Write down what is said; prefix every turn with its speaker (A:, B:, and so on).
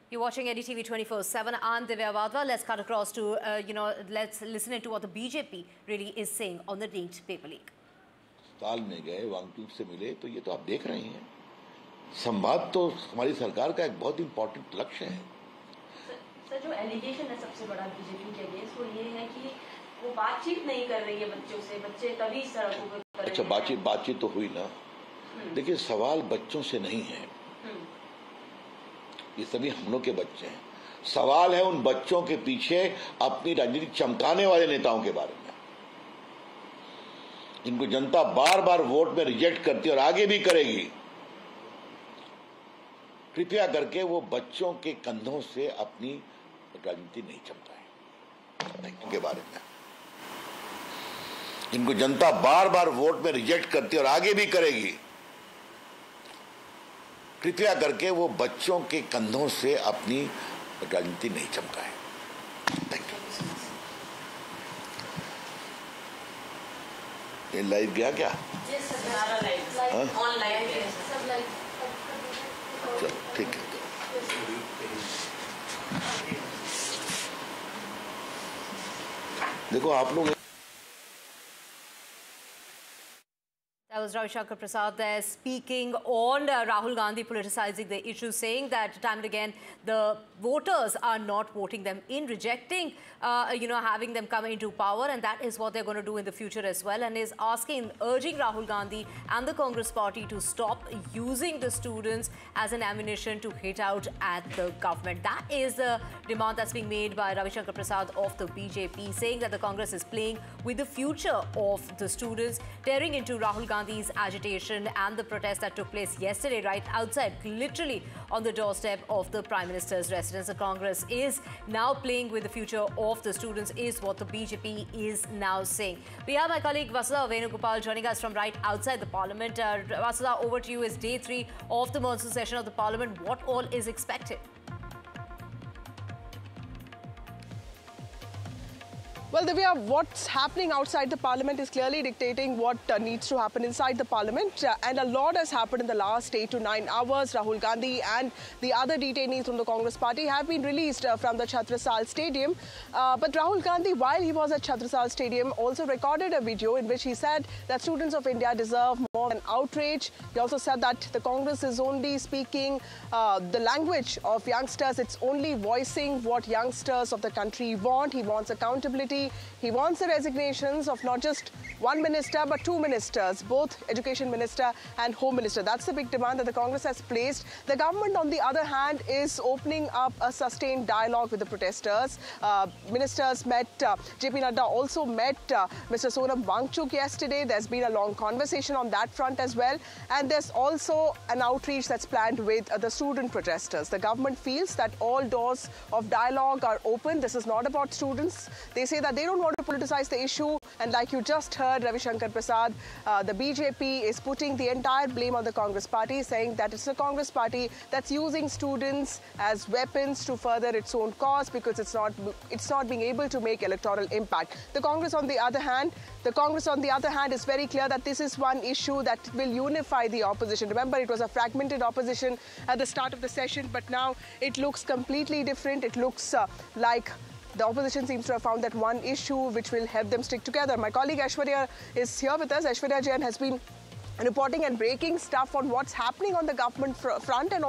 A: You're watching NDTV 24/7. I'm Divya Wadhwa. Let's cut across to, let's listen into what the BJP really is saying on the NEET paper leak.
B: साल में गए वांगचूक से मिले तो ये तो आप देख रहे हैं। संवाद तो हमारी सरकार का एक बहुत इंपॉर्टेंट लक्ष्य है।
C: सर जो एलिगेशन है सबसे बड़ा बीजेपी के अगेंस्ट वो ये है कि वो बातचीत नहीं कर रही है बच्चों से, बच्चे तभी सड़कों पर कर रहे हैं।
B: अच्छा, बातचीत तो हुई ना। देखिए, सवाल बच्चों से नहीं है, ये सभी हम लोग के बच्चे हैं। सवाल है उन बच्चों के पीछे अपनी राजनीति चमकाने वाले नेताओं के बारे में, इनको जनता बार बार वोट में रिजेक्ट करती है और आगे भी करेगी। कृपया करके वो बच्चों के कंधों से अपनी राजनीति नहीं चमकाएं। उनके बारे में इनको जनता बार बार वोट में रिजेक्ट करती है और आगे भी करेगी। कृपया करके वो बच्चों के कंधों से अपनी राजनीति नहीं चमकाएं। Thank you. ये लाइव गया क्या? चलो ठीक है। देखो आप लोग,
A: That was Ravi Shankar Prasad there speaking on Rahul Gandhi politicizing the issue, saying that time and again the voters are not voting them in, rejecting, having them come into power, and that is what they're going to do in the future as well, and is urging Rahul Gandhi and the Congress party to stop using the students as an ammunition to hit out at the government. That is the demand that's being made by Ravi Shankar Prasad of the BJP, saying that the Congress is playing with the future of the students, tearing into Rahul Gandhi's agitation and the protest that took place yesterday right outside, literally on the doorstep of the Prime Minister's residence. The Congress is now playing with the future of the students, is what the BJP is now saying. We have my colleague Vasudha Venugopal joining us from right outside the Parliament. Vasudha, over to you. Is day 3 of the monsoon session of the Parliament. What all is expected?
D: Well, Divya, what's happening outside the Parliament is clearly dictating what needs to happen inside the Parliament. And a lot has happened in the last 8 to 9 hours. Rahul Gandhi and the other detainees from the Congress party have been released from the Chhatrasal Stadium. But Rahul Gandhi, while he was at Chhatrasal Stadium, also recorded a video in which he said that students of India deserve more than outrage. He also said that the Congress is only speaking the language of youngsters. It's only voicing what youngsters of the country want. He wants accountability. He wants the resignations of not just one minister but 2 ministers, both Education Minister and Home Minister. That's the big demand that the Congress has placed. The government, on the other hand, is opening up a sustained dialogue with the protesters. Ministers met, JP Nadda also met Mr. Sonam Wangchuk yesterday. There's been a long conversation on that front as well. And there's also an outreach that's planned with the student protesters. The government feels that all doors of dialogue are open. This is not about students. They say that they don't want to politicize the issue, and like you just heard Ravi Shankar Prasad, the BJP is putting the entire blame on the Congress party, saying that it's the Congress party that's using students as weapons to further its own cause because it's not being able to make electoral impact. The Congress on the other hand is very clear that this is one issue that will unify the opposition. Remember, it was a fragmented opposition at the start of the session, but now it looks completely different. It looks like the opposition seems to have found that one issue which will help them stick together. My colleague Aishwarya is here with us. Aishwarya Jain has been reporting and breaking stuff on what's happening on the government front and